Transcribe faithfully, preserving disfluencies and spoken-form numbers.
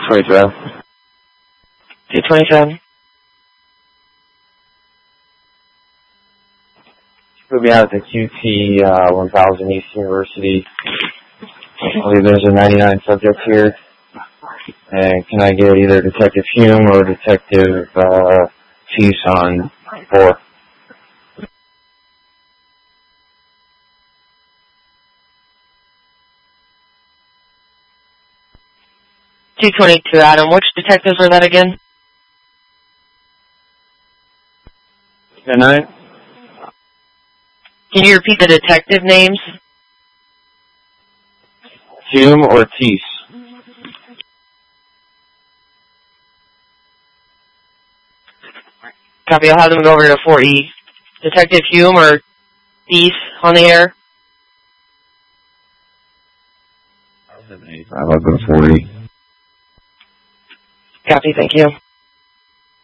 twenty-seven. two twenty-seven. Put me out at the Q T uh, one thousand East University. I believe there's a ninety-nine subjects here. And can I get either Detective Hume or Detective uh, Peace on four? two twenty-two, Adam. Which detectives were that again? ten nine? Can you repeat the detective names? Hume or Teese? Copy, I'll have them go over to four E. Detective Hume or Peace on the air? I'll go to four E. Copy, thank you.